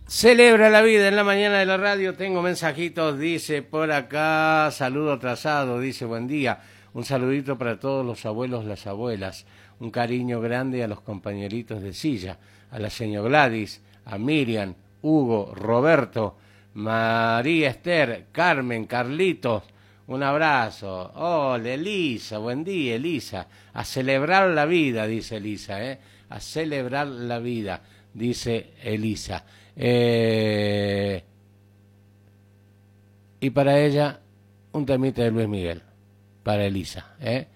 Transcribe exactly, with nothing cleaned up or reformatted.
Celebra la vida en la mañana de la radio. Tengo mensajitos, dice por acá, saludo atrasado, dice buen día. Un saludito para todos los abuelos, las abuelas. Un cariño grande a los compañeritos de silla, a la señora Gladys, a Miriam, Hugo, Roberto, María Esther, Carmen, Carlitos. Un abrazo. Hola, Elisa, buen día, Elisa. A celebrar la vida, dice Elisa, ¿eh? A celebrar la vida, dice Elisa. Eh, y para ella, un temita de Luis Miguel, para Elisa, ¿eh?